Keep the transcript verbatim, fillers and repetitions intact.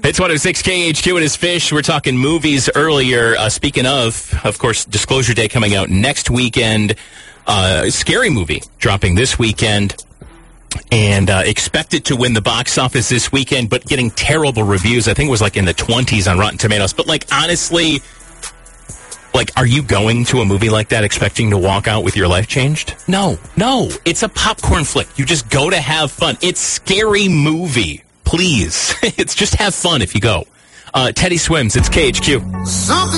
It's one oh six K H Q and his fish. We're talking movies earlier. Uh, speaking of, of course, Disclosure Day coming out next weekend. Uh, scary movie dropping this weekend. And uh, expected to win the box office this weekend, but getting terrible reviews. I think it was like in the twenties on Rotten Tomatoes. But like, honestly, like, are you going to a movie like that expecting to walk out with your life changed? No, no. It's a popcorn flick. You just go to have fun. It's Scary Movie. Please. It's just have fun if you go. Uh, Teddy Swims. It's K H Q. Something